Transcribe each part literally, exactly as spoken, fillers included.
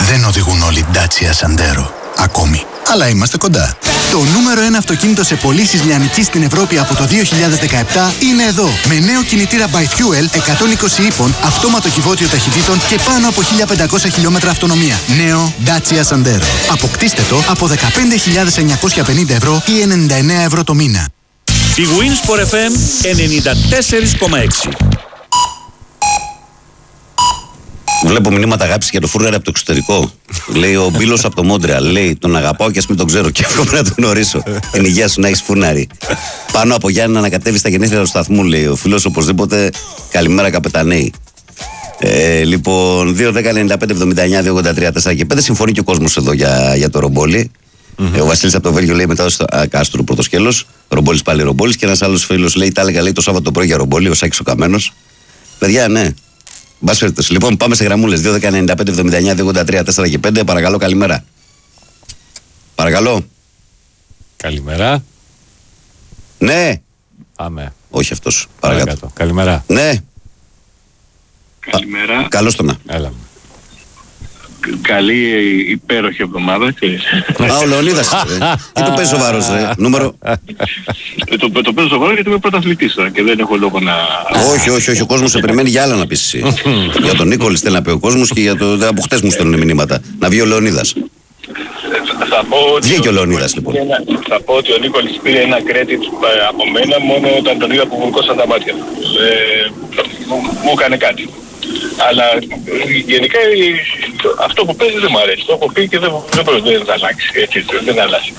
Δεν οδηγούν όλοι Dacia Sandero. Ακόμη. Αλλά είμαστε κοντά. Το νούμερο ένα αυτοκίνητο σε πωλήσεις λιανικής στην Ευρώπη από το δύο χιλιάδες δεκαεπτά είναι εδώ. Με νέο κινητήρα by Fuel εκατόν είκοσι ύπων, αυτόματο κυβότιο ταχυτήτων και πάνω από χίλια πεντακόσια χιλιόμετρα αυτονομία. Νέο Dacia Sandero. Αποκτήστε το από δεκαπέντε χιλιάδες εννιακόσια πενήντα ευρώ ή ενενήντα εννέα ευρώ το μήνα. Η Winsport εφ εμ ενενήντα τέσσερα κόμμα έξι. Βλέπω μηνύματα αγάπης για το Φούρνερ από το εξωτερικό. Λέει ο Μπίλος από το Μόντρεαλ. Λέει τον αγαπάω και ας μην τον ξέρω και εύχομαι να τον γνωρίσω. Την υγεία σου να έχεις φούρναρη. Πάνω από Γιάννη να ανακατεύει στα γενέθλια του σταθμού, λέει ο φίλος οπωσδήποτε. Καλημέρα, καπετανέοι. Ε, λοιπόν, δύο δέκα ενενήντα πέντε εβδομήντα εννέα δύο ογδόντα τρία τέσσερα και πέντε. Συμφωνεί και ο κόσμος εδώ για, για το ρομπόλι. Mm-hmm. Ε, ο Βασίλης από το Βέλγιο λέει μετά στο Κάστρου πρώτο σκέλος. Ρομπόλης πάλι ρομπόλης. Και ένας άλλος φίλος λέει τα έλεγα λέει το Σάββατο πρωί για ρομπόλι. Ο Σάκης ο Καμένος. Παιδιά, ναι. Μπας λοιπόν, πάμε σε γραμμούλες. δύο δέκα ενενήντα πέντε εβδομήντα εννέα δύο ογδόντα τρία τέσσερα και πέντε. Παρακαλώ, καλημέρα. Παρακαλώ. Καλημέρα. Ναι. Πάμε. Όχι αυτός. Παρακάτω. Καλημέρα. Ναι. Καλημέρα. Α, καλώς το να. Έλα. Καλή υπέροχη εβδομάδα. Α, ο Λεωνίδας. Τι το παίζει σοβαρός, ρε. Νούμερο. Το, το παίζω σοβαρό γιατί είμαι πρωταθλητής τώρα και δεν έχω λόγο να... Όχι, όχι, όχι. Ο κόσμος σε περιμένει για άλλα να πεις εσύ. Για τον Νίκολη θέλει να πει ο κόσμος και για το... από χτες μου στέλνουν μηνύματα. Να βγει ο Λεωνίδας. Θα πω ότι βγήκε ο Λεωνίδας λοιπόν. Ένα, θα πω ότι ο Νίκολης πήρε ένα credit από μένα μόνο όταν τον είδα που βουρκώσαν τα μάτια. Ε, μου, μου έκανε κάτι. Αλλά γενικά αυτό που παίζει δεν μου αρέσει. Το έχω πει και δεν, δεν, δεν θα αλλάξει. Έτσι, δεν αλλάζει.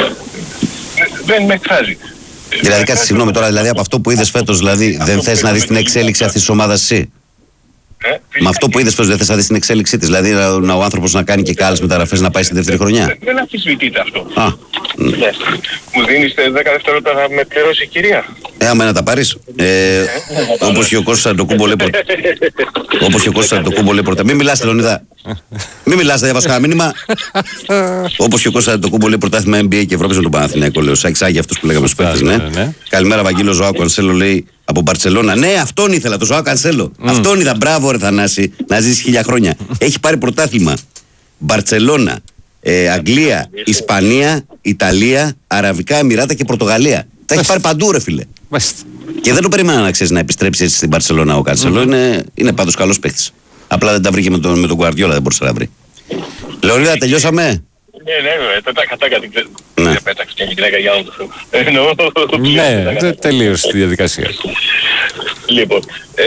Δεν με εκφράζει. Δηλαδή κάτσε συγγνώμη τώρα, δηλαδή από αυτό που είδες φέτος, δηλαδή δεν θες να δεις την εξέλιξη αυτής της ομάδας εσύ. Ε, με αυτό που είδες φέτος δεν θες να δεις την εξέλιξή της. Δηλαδή να, ο άνθρωπος να κάνει και κάλες μεταγραφές να πάει στη δεύτερη χρονιά. Δεν, δεν αμφισβητείται αυτό. Α, ναι. Μου δίνεις δέκα δευτερόλεπτα να με πληρώσει η κυρία. Ε, άμα να τα πάρεις. Ε, όπως και ο Κώστας Αντοκούμπο λέει πρώτα. Όπως και ο Κώστας Αντοκούμπο λέει πρώτα. Μην μιλάς, Λεωνίδα. Μην μιλάς, θα διαβάσω ένα μήνυμα. Όπως και ο Κώστας Αντοκούμπο λέει πρωτάθλημα N B A και Ευρώπης με τον Παναθηναϊκό. Λέει ο Σάκης Άγια, αυτός που λέγαμε στους παίκτες, ναι. Καλημέρα, Βαγγέλο Ζωάο Κανσέλο λέει από Μπαρτσελώνα. Ναι, αυτόν ήθελα, το Ζωάο Κανσέλο. Αυτόν είδα. Μπράβο, ρε Θανάση, να ζήσει χίλια χρόνια. Έχει πάρει πρωτάθλημα. Μπαρτσελώνα, ε, Αγγλία, Ισπανία, Ιταλία, Αραβικά Εμιράτα και Πορτογαλία. Τα έχει πάρει παντού, ρε φίλε. Και δεν το περίμενα να ξέρει να επιστρέψει έτσι στην Μπαρσελόνα ο Κανσέλο. Mm-hmm. Είναι, είναι πάντως καλός παίκτης. Απλά δεν τα βρήκε με τον, με τον Γκουαρδιόλα, δεν μπορούσε να βρει. Λεωνίδα, τελειώσαμε. Ναι, ναι, δεν τα κατάκα την δεν πέταξε και γυναίκα για όλο το Ναι, τελείωσε τη διαδικασία. Λοιπόν,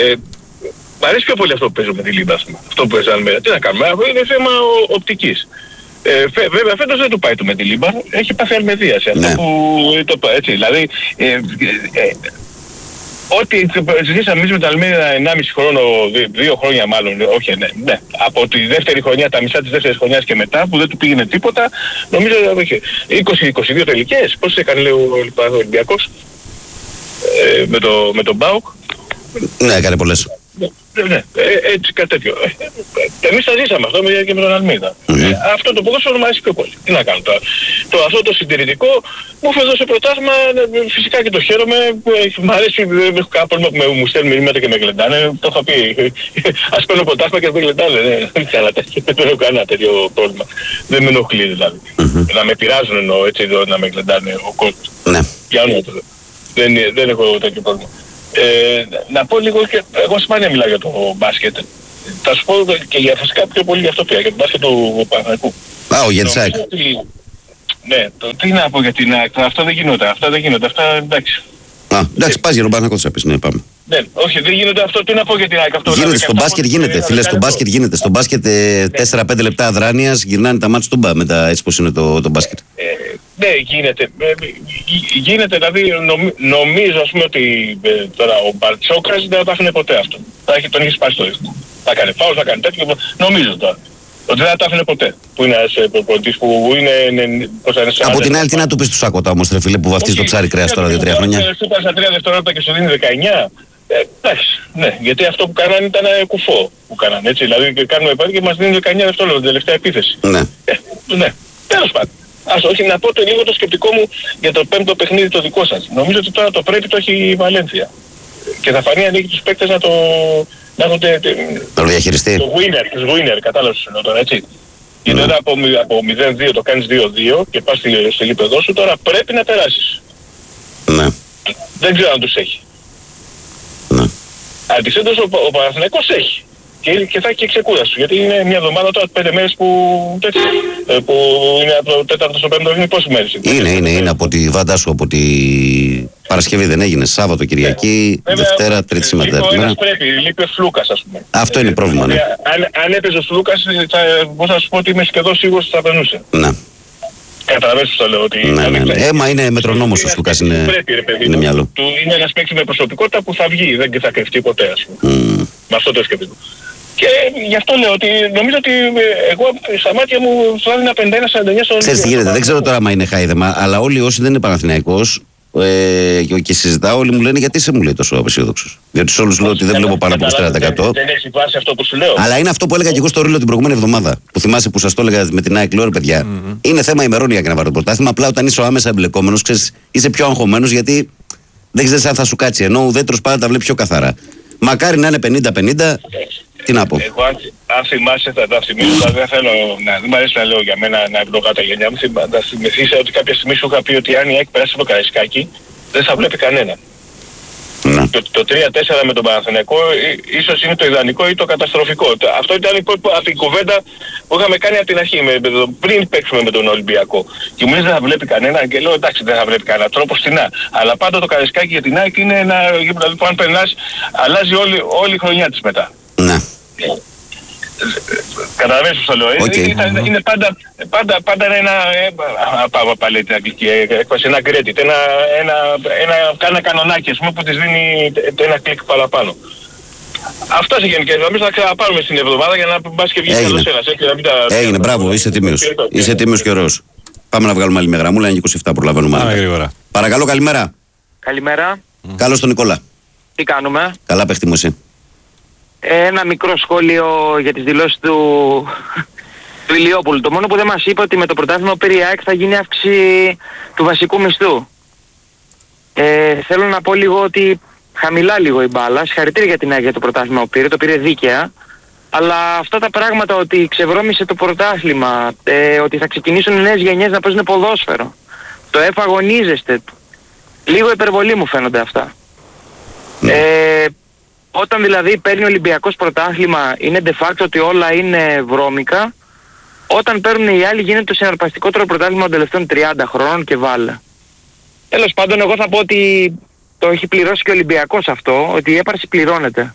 μ' αρέσει πιο πολύ αυτό που παίζω με τη Λίμπα. Αυτό που παίζαμε. Τι να κάνουμε, είναι θέμα οπτικής. Ε, βέβαια φέτος δεν του πάει το με τη Λίμπα, έχει πάθει αλμεδίαση. Αυτό ναι. που το, έτσι, δηλαδή ε, ε, ε, ό,τι ζήσαμε εμείς με τα Αλμέιδα ενάμιση χρόνο, δύο χρόνια μάλλον, όχι ναι, ναι, από τη δεύτερη χρονιά, τα μισά της δεύτερης χρονιάς και μετά που δεν του πήγαινε τίποτα, νομίζω ότι είκοσι είκοσι δύο τελικές, πώς έκανε λέει ο Ολυμπιακός ε, με, το, με τον ΠΑΟΚ. Ναι, έκανε πολλές. Ναι, ναι, ε, έτσι κάτι τέτοιο. Εμείς τα ζήσαμε αυτό και με τον Αλμίδα. Mm-hmm. Ε, αυτό το ποδόσφαιρο μου αρέσει πιο πολύ. Τι να κάνω τώρα. Το, αυτό το συντηρητικό μου έχει δώσει πρωτάθλημα, φυσικά και το χαίρομαι. Μ' αρέσει, δεν έχω κάποιο πρόβλημα που μου στέλνουν μηνύματα και με γλεντάνε. Το είχα πει. Ας παίρνω πρωτάθλημα και δεν γλεντάνε. Δεν έχω κανένα τέτοιο πρόβλημα. Δεν με ενοχλεί δηλαδή. Mm-hmm. Να με πειράζουν εννοώ έτσι να με γλεντάνε ο κόσμος. Ναι. Για όνομα το. Δεν, δεν έχω τέτοιο πρόβλημα. Ε, να πω λίγο και εγώ σημαίνει μιλάω για το μπάσκετ. Θα σου πω και για φυσικά πιο πολύ για αυτό πια, για το μπάσκετ του Παναθηναϊκού. Α, ο Γερσάκ. Ναι, το, τι να πω για την ΑΕΚ, αυτά δεν γίνονται, αυτά δεν γίνονται, αυτά εντάξει. Α, εντάξει, πας για τον Παναθηναϊκό θα πεις, ναι, πάμε. Ναι, όχι, δεν γίνονται αυτό, τι να πω για την ΑΕΚ αυτό. Γίνεται, στο μπάσκετ γίνεται, φίλε, στο μπάσκετ γίνεται. Στο μπάσκετ τέσσερα πέντε λεπτά αδράνειας γυρνάνε τα μάτς τούμπα μετά έτσι πως είναι το, το μπάσκετ. Ε, ναι, γίνεται. Γίνεται, δηλαδή νομ, νομίζω ας πούμε ότι ε, τώρα ο Μπαρτσόκας δεν θα τα άφηνε ποτέ αυτό. Θα έχει, τον έχει σπάσει το ρίσκο. Θα κάνει φάους, θα κάνει τέτοιο, νομίζω τώρα. Ότι δεν θα τα άφηνε ποτέ. Που είναι ένας προπονητής που είναι... είναι από την άλλη τι να του πεις του Σάκοτα όμως ρε φίλε που βαφτίζει το ψάρι κρέας τώρα δύο τρία χρόνια. Σου είπα στα τρία δευτερόλεπτα και σου δίνει δεκαεννιά. Ε, εντάξει, ναι, γιατί αυτό που κάνανε ήταν κουφό που κάνανε, έτσι, δηλαδή κάνουμε πάρει και μας δίνουν δεκαεννιά δευτερόλεπτα, την τελευταία επίθεση. Ναι. Ε, ναι, τέλος πάντων. Ας όχι να πω το λίγο το σκεπτικό μου για το πέμπτο παιχνίδι το δικό σας. Νομίζω ότι τώρα το πρέπει το έχει η Βαλένθια. Και θα φανεί αν έχει τους παίκτες να το... να έχουν τε, τε, το διαχειριστεί. Το winner, τους winner, κατάλαβες εννοώ τώρα, έτσι. Και τώρα από, από μηδέν δύο το κάνεις δύο δύο και πας στο γήπεδό σου, τώρα πρέπει να περάσεις. Ναι. Δεν ξέρω αν τους έχει. Ναι. Αντιθέτως ο, ο Παναθηναϊκός έχει. Και, και θα έχει και ξεκούραση. Γιατί είναι μια εβδομάδα τώρα, πέντε μέρες που, τέτοιο, που είναι από το τέταρτο στο πέμπτο, είναι πόσες μέρες. Είναι, είναι, είναι από τη Βάντα σου, από τη Παρασκευή δεν έγινε, Σάββατο, Κυριακή, ναι. Δευτέρα, Τρίτη σήμερα. Λείπει ο ένας πρέπει, λείπει ο Σλούκας ας πούμε. Αυτό είναι πρόβλημα, ναι. Αν, αν έπαιζε ο Σλούκας, θα μπορούσα να σου πω ότι είμαι σχεδόν σίγουρος ότι θα περνούσε. Ναι. Καταλαβαίνεις που το λέω. Ότι ναι, ναι, ναι. Έμα είναι μετρονόμος ο Σλούκας, είναι, πρέπει, ρε, παιδί, είναι μυαλό. Του, είναι ένας παίκτης με προσωπικότητα που θα βγει, δεν θα κρυφτεί ποτέ ας πούμε. Mm. Με αυτό το σκεπτικό. Και γι' αυτό λέω ότι νομίζω ότι εγώ στα μάτια μου θα έδινα πενήντα ένα σαράντα εννιά στον. Ξέρεις τι γίνεται, δεν ξέρω τώρα άμα είναι χάιδεμα, αλλά όλοι όσοι δεν είναι Παναθηναϊκός ε, και συζητάω, όλοι μου λένε γιατί είσαι μου λέει τόσο απεσιόδοξος. Διότι σε όλους λέω ότι δεν βλέπω πάνω από είκοσι τέσσερα τοις εκατό. Δεν έχει βάσει αυτό που σου λέω. Αλλά είναι αυτό που έλεγα και εγώ στο Ρήλο την προηγούμενη εβδομάδα. Που θυμάσαι που σας το έλεγα με την ΑΕΚ, λέω ρε παιδιά. Mm-hmm. Είναι θέμα ημερών για να πάρει το πρωτάθλημα. Απλά όταν είσαι ο άμεσα εμπλεκόμενος, ξέρεις, είσαι πιο αγχωμένος γιατί δεν ξέρεις αν θα σου κάτσει. Ενώ ο ουδέτερος πάντα τα βλέπει πιο καθαρά. Μακάρι να είναι πενήντα πενήντα. Τι να πω. Εγώ αν, αν θυμάσαι θα τα θυμίσω, δεν θέλω να, δεν μ' αρέσει να λέω για μένα να εμπλοκάω τα γενιά μου, θα θυμηθείς ότι κάποια στιγμή σου είχα πει ότι αν η ΑΕΚ περάσει από το Καραϊσκάκι δεν θα βλέπει κανένα. Ναι. Το, το τρία τέσσερα με τον Παναθηναϊκό ίσως είναι το ιδανικό ή το καταστροφικό. Αυτό ήταν από την κουβέντα που είχαμε κάνει από την αρχή, με, με το, πριν παίξουμε με τον Ολυμπιακό. Και μου λες δεν θα βλέπει κανένα και λέω εντάξει δεν θα βλέπει κανένα τρόπο στην Α. Αλλά πάντα το Καραϊσκάκι για την ΑΕΚ είναι ένα γήπεδο που αν περνάς αλλάζει όλη, όλη η χρονιά της μετά. Ναι. Καταλαβαίνεις που το λέω. Okay. Είναι, είναι πάντα, πάντα, πάντα ένα, πάμε πάλι την αγγλική έκβαση, ένα credit, ένα, ένα, ένα, ένα κανονάκι ας πούμε, που της δίνει ένα κλικ παραπάνω. Αυτά σε γενικές γραμμές θα ξαναπάρουμε στην εβδομάδα για να πας και βγεις καλώς ένας. Έγινε, μπράβο, είσαι τίμιος. Είσαι τίμιος και ωραίος. Πάμε να βγάλουμε άλλη μια γραμμούλα, είναι είκοσι επτά προλαβαίνουμε. Πάμε γρήγορα. Παρακαλώ, καλημέρα. Καλημέρα. Mm. Καλώς τον Νικόλα. Τι κάνουμε? Καλά, παίχτη μου εσύ. Ένα μικρό σχόλιο για τις δηλώσεις του, του Ηλιόπουλου. Το μόνο που δεν μας είπε ότι με το πρωτάθλημα πήρε η ΑΕΚ θα γίνει αύξηση του βασικού μισθού. Ε, θέλω να πω λίγο ότι χαμηλά λίγο η μπάλα. Συγχαρητήρια για την ΑΕΚ για το πρωτάθλημα που πήρε, το πήρε δίκαια. Αλλά αυτά τα πράγματα ότι ξεβρώμισε το πρωτάθλημα, ε, ότι θα ξεκινήσουν οι νέες γενιές να παίζουν ποδόσφαιρο, το εφαγωνίζεστε, λίγο υπερβολή μου φαίνονται αυτά. Mm. Ε, Όταν δηλαδή παίρνει ο Ολυμπιακός πρωτάθλημα είναι de facto ότι όλα είναι βρώμικα. Όταν παίρνουν οι άλλοι γίνεται το συναρπαστικότερο πρωτάθλημα των τελευταίων τριάντα χρόνων και βάλε. Τέλος πάντων εγώ θα πω ότι το έχει πληρώσει και ο Ολυμπιακός αυτό, ότι η έπαρση πληρώνεται.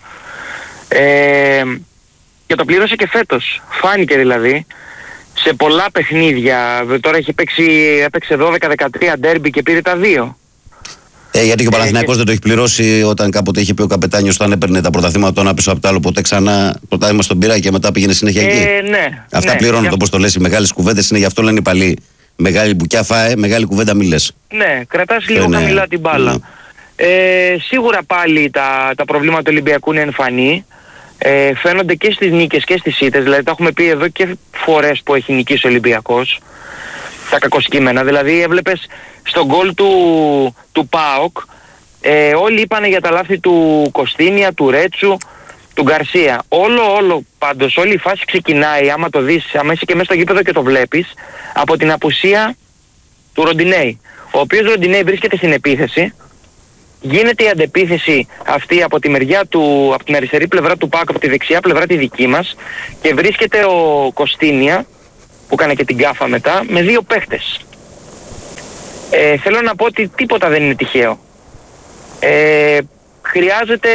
Ε, και το πλήρωσε και φέτος. Φάνηκε δηλαδή σε πολλά παιχνίδια. Τώρα έχει παίξει, έπαιξε δώδεκα δεκατρία ντέρμπι και πήρε τα δύο. Ε, γιατί και ο Παναθηναϊκός ε, δεν το έχει πληρώσει όταν κάποτε είχε πει ο καπετάνιος όταν έπαιρνε τα πρωταθλήματα το ένα πίσω από το άλλο, ποτέ ξανά πρωτάθλημα στον πειρά και μετά πήγαινε συνέχεια εκεί. Ε, ναι, Αυτά ναι, πληρώνονται για... όπως το λες, οι μεγάλες κουβέντες είναι γι' αυτό λένε οι παλιοί. Μεγάλη μπουκιά φάε, μεγάλη κουβέντα μη λες. Ναι, κρατάς λίγο ναι, χαμηλά την μπάλα. Ναι. Ε, σίγουρα πάλι τα, τα προβλήματα του Ολυμπιακού είναι εμφανή. Ε, φαίνονται και στις νίκες και στις ήττες, δηλαδή τα έχουμε πει εδώ και φορές που έχει νικήσει ο Ολυμπιακός. Τα κακοσκήμενα, δηλαδή έβλεπες στον γκολ του, του ΠΑΟΚ, ε, όλοι είπανε για τα λάθη του Κωστίνια, του Ρέτσου, του Γκαρσία. Όλο, όλο πάντως, όλη η φάση ξεκινάει, άμα το δεις, άμα είσαι και μέσα στο γήπεδο και το βλέπεις, από την απουσία του Ροντινέη. Ο οποίος Ροντινέη βρίσκεται στην επίθεση, γίνεται η αντεπίθεση αυτή από τη μεριά του, από την αριστερή πλευρά του ΠΑΟΚ, από τη δεξιά πλευρά τη δική μας, και βρίσκεται ο Κωστίνια, που έκανε και την γκάφα μετά, με δύο παίχτες. Ε, θέλω να πω ότι τίποτα δεν είναι τυχαίο. Ε, χρειάζεται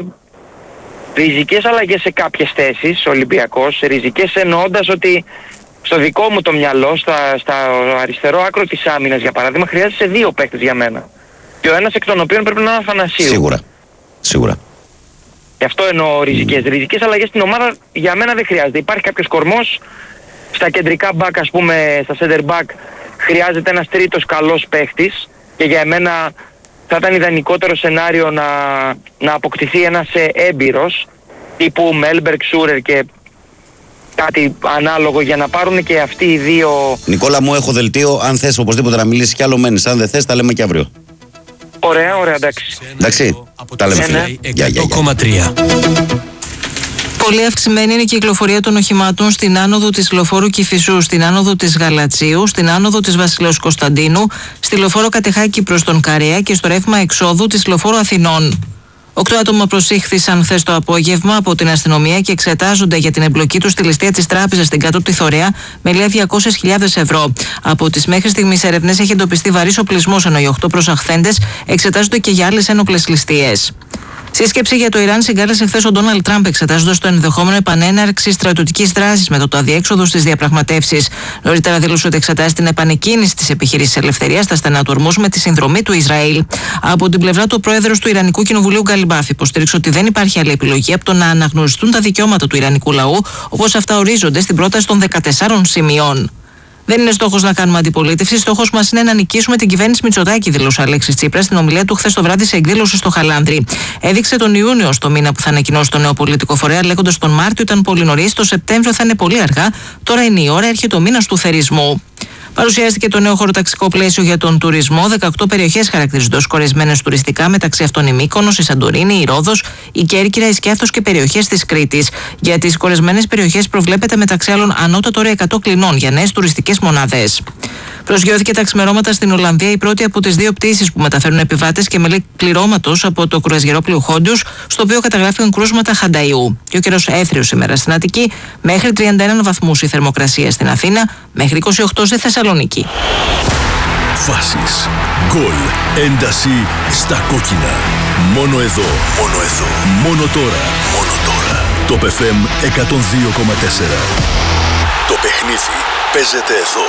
ριζικές αλλαγές σε κάποιες θέσεις, ο Ολυμπιακός, ριζικές εννοώντας ότι στο δικό μου το μυαλό, στα, στα αριστερό άκρο της άμυνας για παράδειγμα, χρειάζεται δύο παίχτες για μένα. Και ο ένας εκ των οποίων πρέπει να είναι Αθανασίου. Σίγουρα, σίγουρα. Γι' αυτό εννοώ ριζικές. Mm. Ριζικές αλλαγές στην ομάδα για μένα δεν χρειάζεται. Υπάρχει κάποιος κορμός. Στα κεντρικά back, ας πούμε, στα center back χρειάζεται ένας τρίτος καλός παίχτης και για εμένα θα ήταν ιδανικότερο σενάριο να, να αποκτηθεί ένας έμπειρος τύπου Μέλμπεργκ, Σούρερ και κάτι ανάλογο για να πάρουν και αυτοί οι δύο. Νικόλα μου, έχω δελτίο, αν θες οπωσδήποτε να μιλήσεις κι άλλο μένεις, αν δεν θες τα λέμε και αύριο. Ωραία, ωραία, εντάξει. Εντάξει, τα λέμε. Ναι, ναι. εκατό κόμμα τρία Πολύ αυξημένη είναι η κυκλοφορία των οχημάτων στην άνοδο της λεωφόρου Κηφισού, στην άνοδο της Γαλατσίου, στην άνοδο της Βασιλέως Κωνσταντίνου, στη λεωφόρο Κατεχάκη προς τον Καρέα και στο ρεύμα εξόδου της λεωφόρου Αθηνών. Οκτώ άτομα προσήχθησαν χθες το απόγευμα από την αστυνομία και εξετάζονται για την εμπλοκή τους στη ληστεία της τράπεζας στην Κάτωπτη Θωρέα με λία διακόσιες χιλιάδες ευρώ. Από τις μέχρι στιγμής ερευνές έχει εντοπιστεί βαρύς οπλισμός, ενώ οι οκτώ προσαχθέντες εξετάζονται και για άλλες ένοπλες ληστείες. Σύσκεψη για το Ιράν συγκάλεσε χθες ο Ντόναλντ Τραμπ, εξετάζοντας το ενδεχόμενο επανέναρξη στρατιωτικής δράσης με το αδιέξοδο στις διαπραγματεύσεις. Νωρίτερα δήλωσε ότι εξετάζει την επανεκκίνηση της επιχείρησης ελευθερίας στα στενά του ορμούς με τη συνδρομή του Ισραήλ. Από την πλευρά του, ο πρόεδρος του Ιρανικού Κοινοβουλίου Γκαλιμπάφ υποστήριξε ότι δεν υπάρχει άλλη επιλογή από το να αναγνωριστούν τα δικαιώματα του Ιρανικού λαού, όπως αυτά ορίζονται στην πρόταση των δεκατεσσάρων σημείων. Δεν είναι στόχος να κάνουμε αντιπολίτευση. Στόχος μας είναι να νικήσουμε την κυβέρνηση Μητσοτάκη, δήλωσε ο Αλέξης Τσίπρας στην ομιλία του χθες το βράδυ σε εκδήλωση στο Χαλάνδρη. Έδειξε τον Ιούνιο στο μήνα που θα ανακοινώσει το νέο πολιτικό φορέα, λέγοντας τον Μάρτιο ήταν πολύ νωρίς, το Σεπτέμβριο θα είναι πολύ αργά. Τώρα είναι η ώρα, έρχεται ο μήνας του θερισμού. Παρουσιάστηκε το νέο χωροταξικό πλαίσιο για τον τουρισμό. δεκαοκτώ περιοχές χαρακτηρίζονται ως κορεσμένες τουριστικά, μεταξύ αυτών η Μύκονος, η Σαντορίνη, η Ρόδος, η Κέρκυρα, η Σκιάθος και περιοχές της Κρήτης. Για τις κορεσμένες περιοχές προβλέπεται μεταξύ άλλων ανώτατο όριο εκατό κλινών για νέες τουριστικές μονάδες. Προσγειώθηκε τα ξημερώματα στην Ολλανδία η πρώτη από τις δύο πτήσεις που μεταφέρουν επιβάτες και μέλη κληρώματος από το κρουαζιερόπλοιο Χόντιους, στο οποίο καταγράφηκαν κρούσματα χανταϊού. Και ο καιρός έθριος σήμερα στην Αττική, μέχρι τριάντα ένα βαθμούς η θερμοκρασία στην Αθήνα, μέχρι είκοσι οκτώ στη Θεσσαλονίκη. Φάσεις, γκολ, ένταση στα κόκκινα. Μόνο εδώ, μόνο εδώ, μόνο τώρα, μόνο τώρα. Το εφ εμ εκατόν δύο κόμμα τέσσερα. Το παιχνίδι παίζεται εδώ.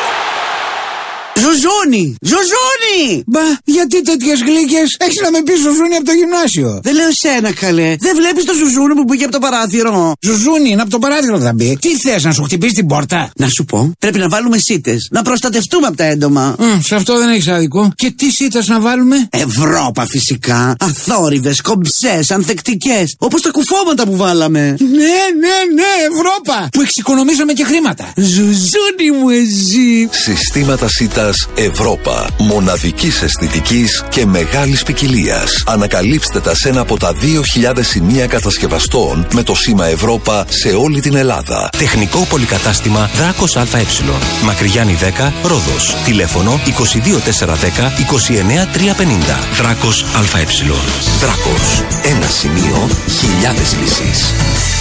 Ζουζούνι! Ζουζούνι! Μπα, γιατί τέτοιες γλύκες? Έχεις να με πεις Ζουζούνι από το γυμνάσιο. Δεν λέω εσένα, καλέ. Δεν βλέπεις το Ζουζούνι που μπήκε από το παράθυρο? Ζουζούνι, είναι από το παράθυρο θα μπει. Τι θες, να σου χτυπήσει την πόρτα? Να σου πω, πρέπει να βάλουμε σίτες. Να προστατευτούμε από τα έντομα. Mm, σε αυτό δεν έχεις άδικο. Και τι σίτες να βάλουμε? Ευρώπα φυσικά. Αθόρυβες, κομψές, ανθεκτικές. Όπως τα κουφώματα που βάλαμε. Ναι, ναι, ναι, Ευρώπα. Που εξοικονομήσαμε και χρήματα. Ζουζούνι μου εσύ. Συστήματα σίτα Ευρώπα. Μοναδικής αισθητικής και μεγάλης ποικιλίας. Ανακαλύψτε τα σε ένα από τα δύο χιλιάδες σημεία κατασκευαστών με το σήμα Ευρώπα σε όλη την Ελλάδα. Τεχνικό πολυκατάστημα Δράκος ΑΕ. Μακριγιάννη δέκα, Ρόδος. Τηλέφωνο είκοσι δύο τετρακόσια δέκα είκοσι εννέα τριακόσια πενήντα. Δράκος ΑΕ. Δράκος. Ένα σημείο, χιλιάδες λύσεις.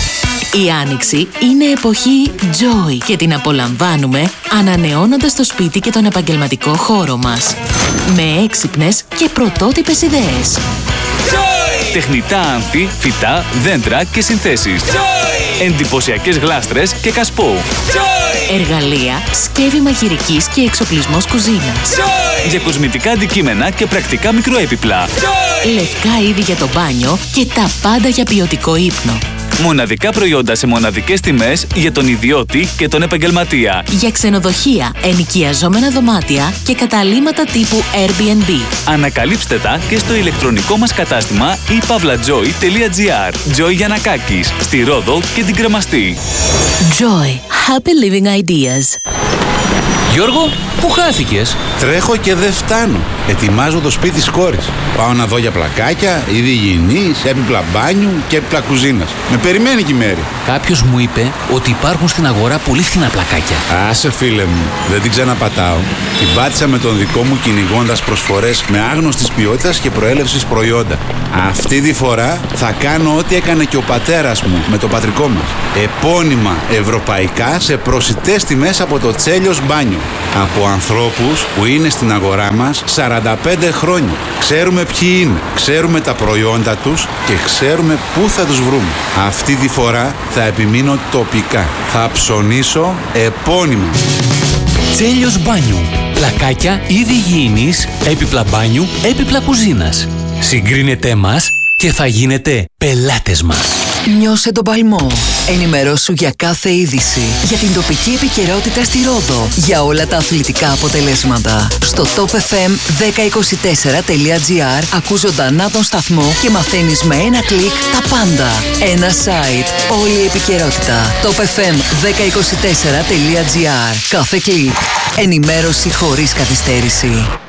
Η Άνοιξη είναι εποχή Joy και την απολαμβάνουμε ανανεώνοντας το σπίτι και τον επαγγελματικό χώρο μας. Με έξυπνες και πρωτότυπες ιδέες. Joy! Τεχνητά άνθη, φυτά, δέντρα και συνθέσεις. Joy! Εντυπωσιακές γλάστρες και κασπό. Joy! Εργαλεία, σκεύη μαγειρικής και εξοπλισμός κουζίνας. Joy! Για κοσμητικά αντικείμενα και πρακτικά μικροέπιπλα. Joy! Λευκά είδη για το μπάνιο και τα πάντα για ποιοτικό ύπνο. Μοναδικά προϊόντα σε μοναδικές τιμές για τον ιδιώτη και τον επαγγελματία. Για ξενοδοχεία, ενοικιαζόμενα δωμάτια και καταλύματα τύπου Airbnb. Ανακαλύψτε τα και στο ηλεκτρονικό μας κατάστημα i pavlajoy τελεία gr. Joy Γιαννακάκης, στη Ρόδο και την Κρεμαστή. Joy. Happy living ideas. Γιώργο, πού χάθηκες? Τρέχω και δεν φτάνω. Ετοιμάζω το σπίτι της κόρης. Πάω να δω για πλακάκια, είδη υγιεινής, έπιπλα μπάνιου και έπιπλα κουζίνας. Με περιμένει και η Μέρη. Κάποιος μου είπε ότι υπάρχουν στην αγορά πολύ φθηνά πλακάκια. Άσε φίλε μου, δεν την ξαναπατάω. Την πάτησα με τον δικό μου κυνηγώντας προσφορές με άγνωστης ποιότητας και προέλευσης προϊόντα. Αυτή τη φορά θα κάνω ό,τι έκανε και ο πατέρας μου με το πατρικό μας. Επώνυμα ευρωπαϊκά σε προσιτές τιμές από το Τσέλιος Μπάνιο. Από ανθρώπους που είναι στην αγορά μας σαράντα πέντε χρόνια. Ξέρουμε ποιοι είναι, ξέρουμε τα προϊόντα τους και ξέρουμε πού θα τους βρούμε. Αυτή τη φορά θα επιμείνω τοπικά. Θα ψωνίσω επώνυμα. Τσέλιος Μπάνιου. Πλακάκια, είδη υγιεινής, έπιπλα μπάνιου, έπιπλα κουζίνας. Συγκρίνετε μας και θα γίνετε πελάτες μας. Νιώσε τον παλμό. Ενημερώσου για κάθε είδηση. Για την τοπική επικαιρότητα στη Ρόδο. Για όλα τα αθλητικά αποτελέσματα. Στο top f m δέκα είκοσι τέσσερα τελεία gr ακούς ζωντανά τον σταθμό και μαθαίνεις με ένα κλικ τα πάντα. Ένα site. Όλη η επικαιρότητα. top f m δέκα είκοσι τέσσερα τελεία gr. Κάθε κλικ. Ενημέρωση χωρίς καθυστέρηση.